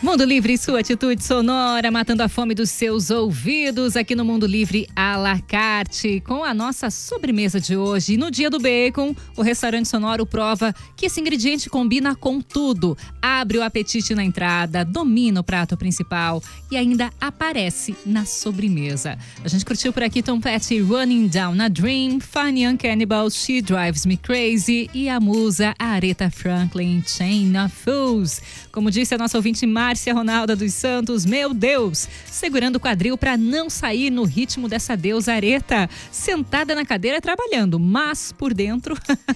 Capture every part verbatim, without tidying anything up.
Mundo Livre, sua atitude sonora, matando a fome dos seus ouvidos, aqui no Mundo Livre à la carte, com a nossa sobremesa de hoje. E no dia do bacon, o restaurante sonoro prova que esse ingrediente combina com tudo. Abre o apetite na entrada, domina o prato principal e ainda aparece na sobremesa. A gente curtiu por aqui Tom Petty, Running Down a Dream, Funny Young Cannibal, She Drives Me Crazy e a musa Aretha Franklin, Chain of Fools. Como disse a nossa ouvinte Márcia Ronalda dos Santos, meu Deus, segurando o quadril para não sair no ritmo dessa deusa Aretha, sentada na cadeira trabalhando, mas por dentro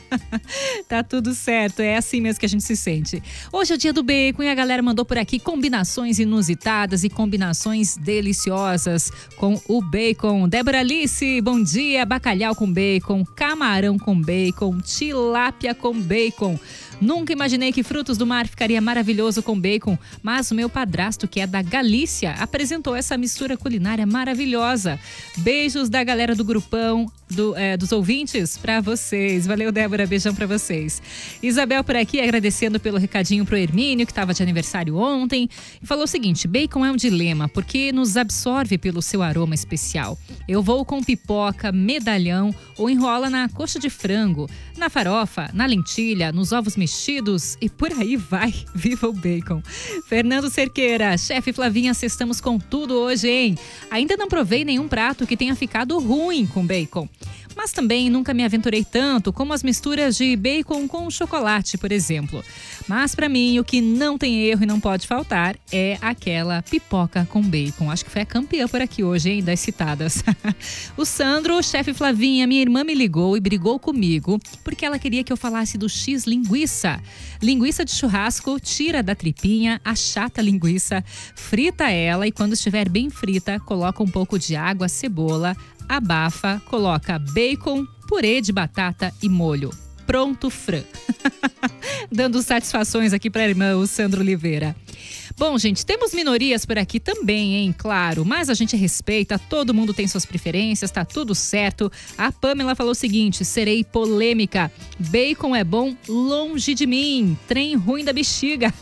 tá tudo certo, é assim mesmo que a gente se sente. Hoje é o dia do bacon e a galera mandou por aqui combinações inusitadas e combinações deliciosas com o bacon. Débora Alice, bom dia, bacalhau com bacon, camarão com bacon, tilápia com bacon. Nunca imaginei que frutos do mar ficaria maravilhoso com bacon, mas o meu padrasto, que é da Galícia, apresentou essa mistura culinária maravilhosa. Beijos da galera do grupão, do, é, dos ouvintes, pra vocês. Valeu, Débora, beijão pra vocês. Isabel por aqui, agradecendo pelo recadinho pro Hermínio, que estava de aniversário ontem, e falou o seguinte: bacon é um dilema, porque nos absorve pelo seu aroma especial. Eu vou com pipoca, medalhão ou enrola na coxa de frango, na farofa, na lentilha, nos ovos mexidos e por aí vai. Viva o bacon! Fernando Cerqueira, chefe Flavinha, cestamos com tudo hoje, hein? Ainda não provei nenhum prato que tenha ficado ruim com bacon. Mas também nunca me aventurei tanto como as misturas de bacon com chocolate, por exemplo. Mas pra mim, o que não tem erro e não pode faltar é aquela pipoca com bacon. Acho que foi a campeã por aqui hoje, hein, das citadas. O Sandro, chefe Flavinha, minha irmã me ligou e brigou comigo porque ela queria que eu falasse do X-linguiça. Linguiça de churrasco, tira da tripinha, achata a linguiça, frita ela e quando estiver bem frita, coloca um pouco de água, cebola, abafa, coloca bacon, purê de batata e molho. Pronto, Fran. Dando satisfações aqui para a irmã, o Sandro Oliveira. Bom, gente, temos minorias por aqui também, hein? Claro, mas a gente respeita, todo mundo tem suas preferências, tá tudo certo. A Pamela falou o seguinte: serei polêmica. Bacon é bom longe de mim, trem ruim da bexiga.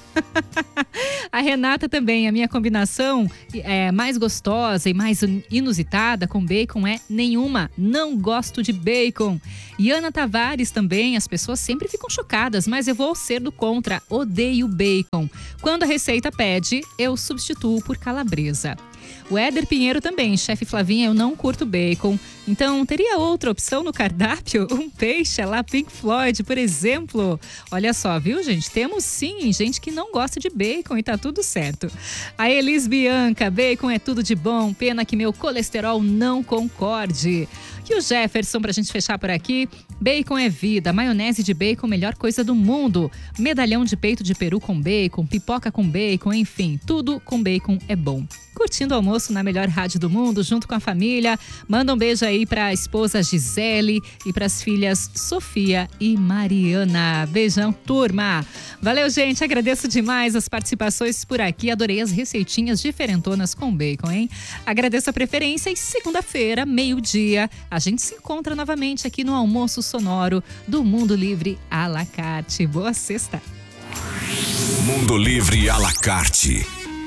A Renata também, a minha combinação é mais gostosa e mais inusitada com bacon é nenhuma, não gosto de bacon. E Ana Tavares também, as pessoas sempre ficam chocadas, mas eu vou ser do contra, odeio bacon. Quando a receita pede, eu substituo por calabresa. O Éder Pinheiro também, chefe Flavinha, eu não curto bacon. Então, teria outra opção no cardápio? Um peixe lá Pink Floyd, por exemplo. Olha só, viu, gente? Temos sim gente que não gosta de bacon e tá tudo certo. A Elis Bianca, bacon é tudo de bom, pena que meu colesterol não concorde. E o Jefferson, pra gente fechar por aqui, bacon é vida, maionese de bacon, melhor coisa do mundo. Medalhão de peito de peru com bacon, pipoca com bacon, enfim, tudo com bacon é bom. Curtindo o almoço na melhor rádio do mundo, junto com a família. Manda um beijo aí pra esposa Gisele e pras filhas Sofia e Mariana. Beijão, turma! Valeu, gente, agradeço demais as participações por aqui. Adorei as receitinhas diferentonas com bacon, hein? Agradeço a preferência e segunda-feira, meio-dia, a gente se encontra novamente aqui no Almoço Sonoro do Mundo Livre à la carte. Boa sexta! Mundo Livre à la carte.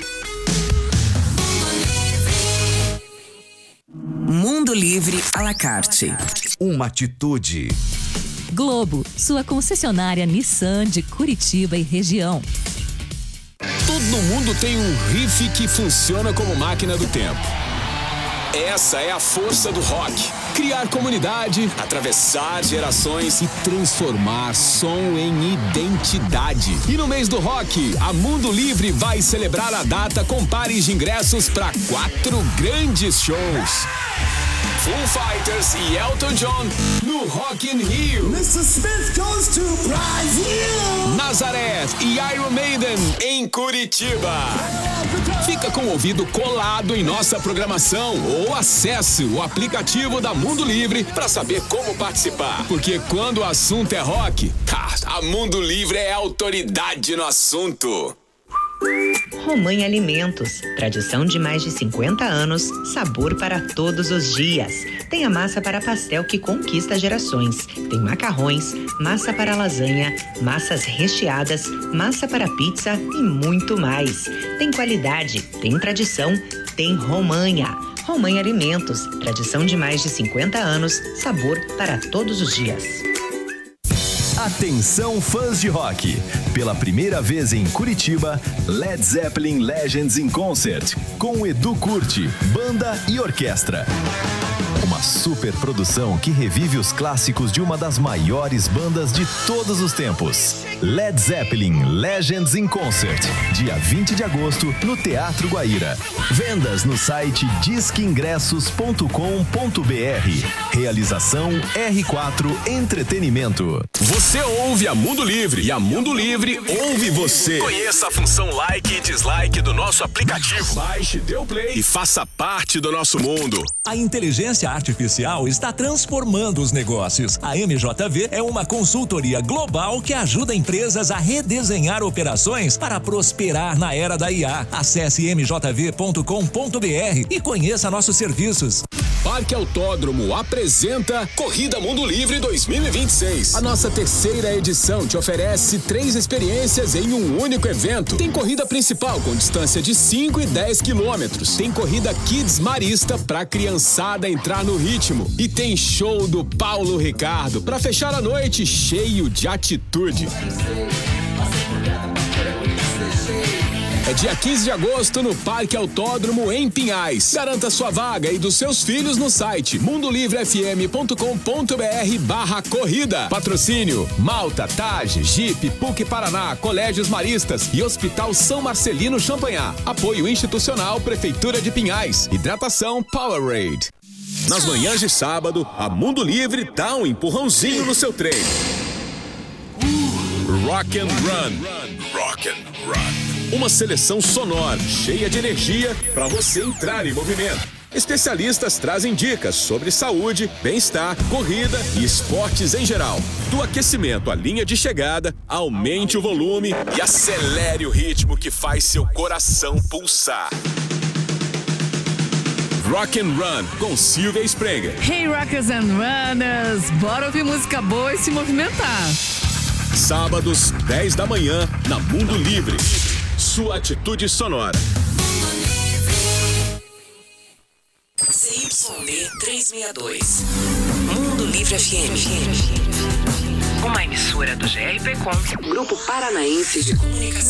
Mundo Livre à la carte. Uma atitude. Globo, sua concessionária Nissan de Curitiba e região. Todo mundo tem um riff que funciona como máquina do tempo. Essa é a força do rock. Criar comunidade, atravessar gerações e transformar som em identidade. E no mês do rock, a Mundo Livre vai celebrar a data com pares de ingressos para quatro grandes shows. Foo Fighters e Elton John no Rock in Rio. mister Smith goes to Brazil. Nazareth e Iron Maiden em Curitiba. Fica com o ouvido colado em nossa programação ou acesse o aplicativo da Mundo Livre para saber como participar. Porque quando o assunto é rock, a Mundo Livre é autoridade no assunto. Romanha Alimentos, tradição de mais de cinquenta anos, sabor para todos os dias. Tem a massa para pastel que conquista gerações. Tem macarrões, massa para lasanha, massas recheadas, massa para pizza e muito mais. Tem qualidade, tem tradição, tem Romanha. Romanha Alimentos, tradição de mais de cinquenta anos, sabor para todos os dias. Atenção, fãs de rock! Pela primeira vez em Curitiba, Led Zeppelin Legends in Concert, com Edu Curti, banda e orquestra. Uma super produção que revive os clássicos de uma das maiores bandas de todos os tempos. Led Zeppelin Legends in Concert, dia vinte de agosto, no Teatro Guaíra. Vendas no site disque ingressos ponto com ponto b r. Realização R quatro Entretenimento. Você ouve a Mundo Livre e a Mundo Livre ouve você. Conheça a função like e dislike do nosso aplicativo. Baixe, dê o play e faça parte do nosso mundo. A inteligência artificial está transformando os negócios. A M J V é uma consultoria global que ajuda empresas a redesenhar operações para prosperar na era da I A. Acesse m j v ponto com ponto b r e conheça nossos serviços. Parque Autódromo apresenta Corrida Mundo Livre dois mil e vinte e seis. A nossa terceira edição te oferece três experiências em um único evento. Tem corrida principal com distância de cinco e dez quilômetros. Tem corrida Kids Marista para criançada entrar no ritmo. E tem show do Paulo Ricardo para fechar a noite cheio de atitude. É dia quinze de agosto no Parque Autódromo em Pinhais. Garanta sua vaga e dos seus filhos no site mundo livre f m ponto com ponto b r barra corrida. Patrocínio Malta, Tage, Jeep, P U C Paraná, Colégios Maristas e Hospital São Marcelino Champagnat. Apoio institucional Prefeitura de Pinhais. Hidratação Powerade. Nas manhãs de sábado, a Mundo Livre dá um empurrãozinho no seu treino. Rock and Run. Rock and Run. Uma seleção sonora, cheia de energia para você entrar em movimento. Especialistas trazem dicas sobre saúde, bem-estar, corrida e esportes em geral. Do aquecimento à linha de chegada, aumente o volume e acelere o ritmo que faz seu coração pulsar. Rock and Run, com Silvia Sprenger. Hey Rockers and Runners, bora ouvir música boa e se movimentar. Sábados, dez da manhã, na Mundo Livre. Sua atitude sonora. C Y D trezentos e sessenta e dois. Mundo Livre F M. Uma emissora do G R P com Grupo Paranaense de Comunicação.